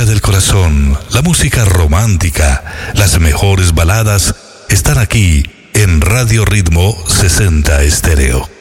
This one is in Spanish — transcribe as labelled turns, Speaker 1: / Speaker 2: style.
Speaker 1: música del corazón, la música romántica, las mejores baladas están aquí en Radio Ritmo 60 Estéreo.